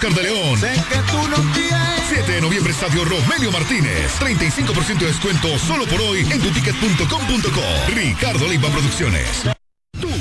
Oscar de León. Sé que tú no tienes. 7 de noviembre, Estadio Romelio Martínez. 35% de descuento solo por hoy en tuticket.com.co. Ricardo Leiva Producciones.